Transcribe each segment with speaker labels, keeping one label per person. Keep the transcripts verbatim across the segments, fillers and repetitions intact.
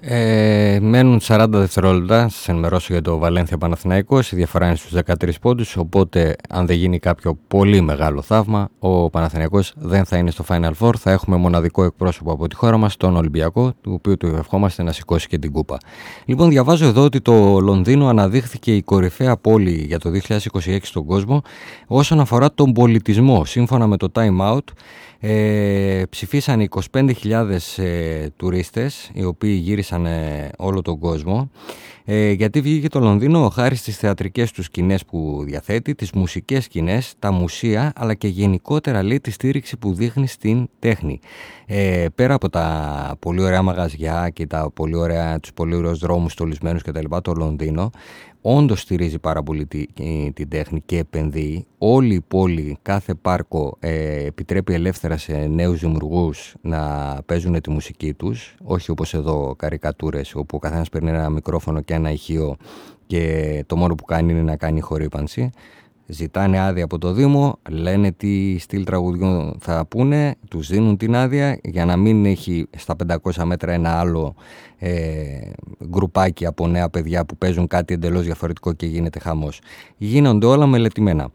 Speaker 1: Ε, μένουν σαράντα δευτερόλεπτα. Σας ενημερώσω για το Βαλένθια Παναθηναϊκός. Η διαφορά είναι στους δεκατρείς πόντους. Οπότε, αν δεν γίνει κάποιο πολύ μεγάλο θαύμα, ο Παναθηναϊκός δεν θα είναι στο Final Four. Θα έχουμε μοναδικό εκπρόσωπο από τη χώρα μας, τον Ολυμπιακό, του οποίου του ευχόμαστε να σηκώσει και την κούπα. Λοιπόν, διαβάζω εδώ ότι το Λονδίνο αναδείχθηκε η κορυφαία πόλη για το δύο χιλιάδες είκοσι έξι στον κόσμο όσον αφορά τον πολιτισμό. Σύμφωνα με το Time Out, Ε, ψηφίσαν είκοσι πέντε χιλιάδες ε, τουρίστες οι οποίοι γύρισαν ε, όλο τον κόσμο, ε, γιατί βγήκε το Λονδίνο χάρη στις θεατρικές του σκηνές που διαθέτει, τις μουσικές σκηνές, τα μουσεία, αλλά και γενικότερα λέει τη στήριξη που δείχνει στην τέχνη. Ε, πέρα από τα πολύ ωραία μαγαζιά και τα πολύ ωραία, τους πολύ ωραίους δρόμους στολισμένους κτλ., το Λονδίνο όντως στηρίζει πάρα πολύ την τη τέχνη και επενδύει. Όλη η πόλη, κάθε πάρκο ε, επιτρέπει ελεύθερα σε νέους δημιουργούς να παίζουν τη μουσική τους, όχι όπως εδώ καρικατούρες όπου ο καθένας παίρνει ένα μικρόφωνο και ένα ηχείο και το μόνο που κάνει είναι να κάνει χορύπανση. Ζητάνε άδεια από το Δήμο, λένε τι στυλ τραγουδιών θα πούνε, τους δίνουν την άδεια για να μην έχει στα πεντακόσια μέτρα ένα άλλο ε, γκρουπάκι από νέα παιδιά που παίζουν κάτι εντελώς διαφορετικό και γίνεται χαμός. Γίνονται όλα μελετημένα.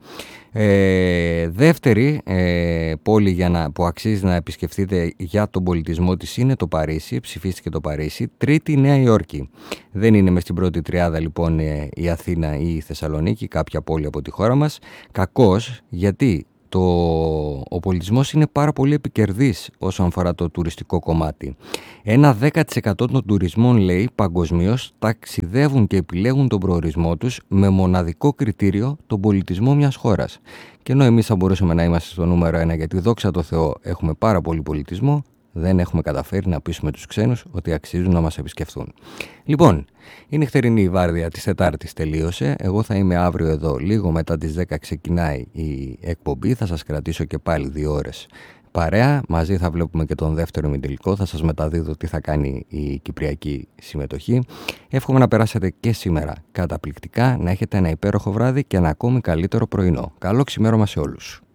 Speaker 1: Ε, δεύτερη ε, πόλη για να, που αξίζει να επισκεφτείτε για τον πολιτισμό της είναι το Παρίσι. Ψηφίστηκε το Παρίσι. Τρίτη, Νέα Υόρκη. Δεν είναι μες στην πρώτη τριάδα λοιπόν η Αθήνα ή η Θεσσαλονίκη, κάποια πόλη από τη χώρα μας. Κακώς, γιατί το, ο πολιτισμός είναι πάρα πολύ επικερδής όσον αφορά το τουριστικό κομμάτι. Ένα δέκα τοις εκατό των τουρισμών, λέει, παγκοσμίως ταξιδεύουν και επιλέγουν τον προορισμό τους με μοναδικό κριτήριο τον πολιτισμό μιας χώρας. Και ενώ εμείς θα μπορούσαμε να είμαστε στο νούμερο ένα, γιατί δόξα τω Θεώ έχουμε πάρα πολύ πολιτισμό, δεν έχουμε καταφέρει να πείσουμε τους ξένους ότι αξίζουν να μας επισκεφθούν. Λοιπόν, η νυχτερινή βάρδια της Τετάρτης τελείωσε. Εγώ θα είμαι αύριο εδώ, λίγο μετά τις δέκα ξεκινάει η εκπομπή. Θα σας κρατήσω και πάλι δύο ώρες παρέα. Μαζί θα βλέπουμε και τον δεύτερο ημιτελικό. Θα σας μεταδίδω τι θα κάνει η κυπριακή συμμετοχή. Εύχομαι να περάσετε και σήμερα καταπληκτικά, να έχετε ένα υπέροχο βράδυ και ένα ακόμη καλύτερο πρωινό. Καλό ξημέρωμα σε όλους.